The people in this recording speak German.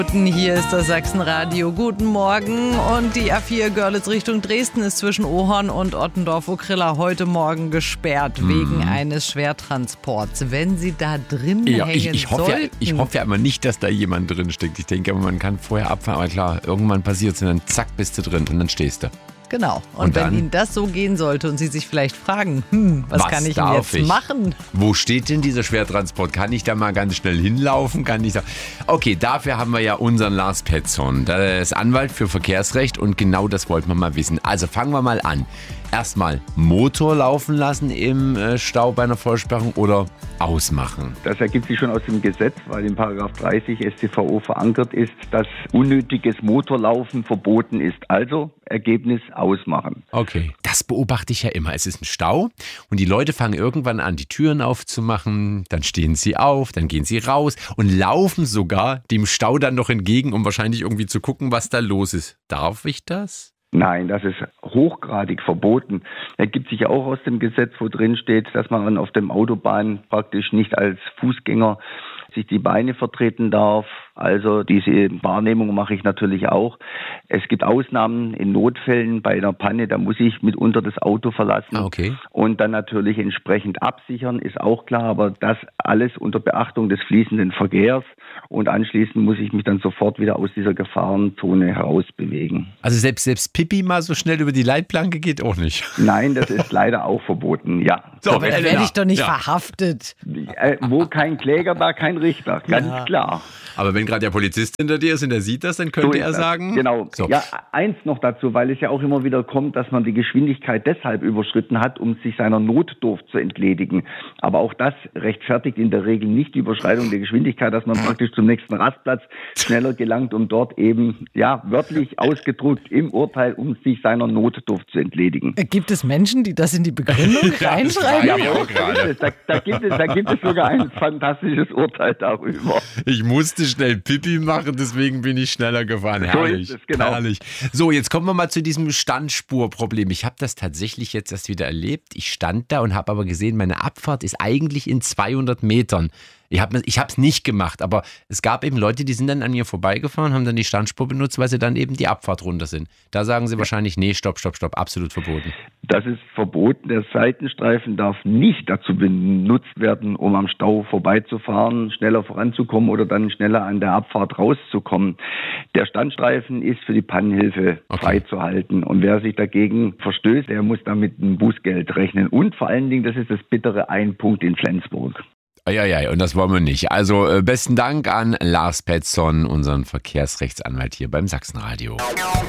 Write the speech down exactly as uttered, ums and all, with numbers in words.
Hier ist das Sachsenradio. Guten Morgen. Und die A vier Görlitz Richtung Dresden ist zwischen Ohorn und Ottendorf-Okrilla heute Morgen gesperrt, mhm. wegen eines Schwertransports. Wenn Sie da drin ja, hängen ich, ich hoffe sollten... Ja, ich hoffe ja immer nicht, dass da jemand drin steckt. Ich denke, man kann vorher abfahren, aber klar, irgendwann passiert es und dann zack, bist du drin und dann stehst du. Genau. Und, und wenn dann, Ihnen das so gehen sollte und Sie sich vielleicht fragen, hm, was, was kann ich denn jetzt ich? machen? Wo steht denn dieser Schwertransport? Kann ich da mal ganz schnell hinlaufen? Kann ich da? Okay, dafür haben wir ja unseren Lars Petzohn. Der ist Anwalt für Verkehrsrecht und genau das wollten wir mal wissen. Also fangen wir mal an. Erstmal Motor laufen lassen im Stau bei einer Vollsperrung oder ausmachen? Das ergibt sich schon aus dem Gesetz, weil in Paragraph dreißig S t V O verankert ist, dass unnötiges Motorlaufen verboten ist. Also Ergebnis ausmachen. Okay, das beobachte ich ja immer. Es ist ein Stau und die Leute fangen irgendwann an, die Türen aufzumachen, dann stehen sie auf, dann gehen sie raus und laufen sogar dem Stau dann noch entgegen, um wahrscheinlich irgendwie zu gucken, was da los ist. Darf ich das? Nein, das ist hochgradig verboten. Ergibt sich ja auch aus dem Gesetz, wo drin steht, dass man auf dem Autobahn praktisch nicht als Fußgänger sich die Beine vertreten darf. Also diese Wahrnehmung mache ich natürlich auch. Es gibt Ausnahmen in Notfällen bei einer Panne, da muss ich mitunter das Auto verlassen okay. und dann natürlich entsprechend absichern, ist auch klar, aber das alles unter Beachtung des fließenden Verkehrs und anschließend muss ich mich dann sofort wieder aus dieser Gefahrenzone herausbewegen. Also selbst, selbst Pipi mal so schnell über die Leitplanke geht auch nicht? Nein, das ist leider auch verboten, ja. So, aber da werde ich doch nicht ja. verhaftet. Äh, wo kein Kläger, da kein Richter, ganz ja. klar. Aber wenn gerade der Polizist hinter dir ist und er sieht das, dann könnte so er sagen... Genau. So. Ja, eins noch dazu, weil es ja auch immer wieder kommt, dass man die Geschwindigkeit deshalb überschritten hat, um sich seiner Notdurft zu entledigen. Aber auch das rechtfertigt in der Regel nicht die Überschreitung der Geschwindigkeit, dass man praktisch zum nächsten Rastplatz schneller gelangt, um dort eben, ja, wörtlich ausgedrückt im Urteil, um sich seiner Notdurft zu entledigen. Gibt es Menschen, die das in die Begründung reinschreiben? Ja, ja, da, da, gibt es, da gibt es sogar ein fantastisches Urteil darüber. Ich musste schnell Pipi machen, deswegen bin ich schneller gefahren. Herrlich, so ist es, genau. herrlich. So, jetzt kommen wir mal zu diesem Standspurproblem. Ich habe das tatsächlich jetzt erst wieder erlebt. Ich stand da und habe aber gesehen, meine Abfahrt ist eigentlich in zweihundert Metern. Ich habe ich es nicht gemacht, aber es gab eben Leute, die sind dann an mir vorbeigefahren, haben dann die Standspur benutzt, weil sie dann eben die Abfahrt runter sind. Da sagen sie ja. wahrscheinlich, nee, stopp, stopp, stopp, absolut verboten. Das ist verboten. Der Seitenstreifen darf nicht dazu benutzt werden, um am Stau vorbeizufahren, schneller voranzukommen oder dann schneller an der Abfahrt rauszukommen. Der Standstreifen ist für die Pannenhilfe okay. freizuhalten. Und wer sich dagegen verstößt, der muss damit ein Bußgeld rechnen. Und vor allen Dingen, das ist das bittere ein Punkt in Flensburg. Ja, ja, und das wollen wir nicht. Also äh, besten Dank an Lars Petzohn, unseren Verkehrsrechtsanwalt hier beim Sachsenradio.